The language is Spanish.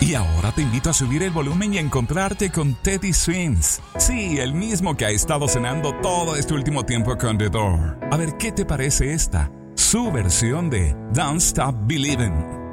Y ahora te invito a subir el volumen y encontrarte con Teddy Swims. Sí, el mismo que ha estado cenando todo este último tiempo con The Door. A ver, ¿qué te parece esta? Su versión de Don't Stop Believin'.